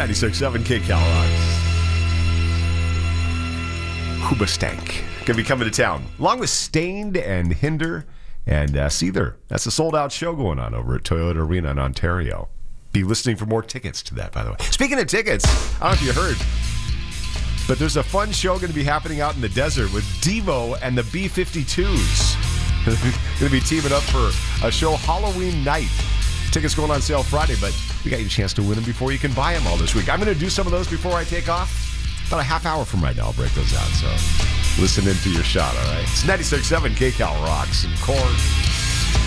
96.7 KCal Rocks. Hoobastank going to be coming to town, along with Stained and Hinder and Seether. That's a sold-out show going on over at Toyota Arena in Ontario. Be listening for more tickets to that, by the way. Speaking of tickets, I don't know if you heard, but there's a fun show going to be happening out in the desert with Devo and the B-52s. Going to be teaming up for a show Halloween night. Tickets going on sale Friday, but we got you a chance to win them before you can buy them all this week. I'm going to do some of those before I take off. About a half hour from right now, I'll break those out. So listen in for your shot, all right? It's 96.7 KCal Rocks and Core.